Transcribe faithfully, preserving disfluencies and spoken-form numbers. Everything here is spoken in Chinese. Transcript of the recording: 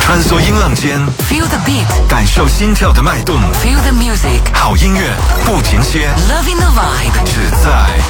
穿梭音浪间 Feel the beat， 感受心跳的脉动。 Feel the music， 好音乐不停歇， Loving the vibe， 只在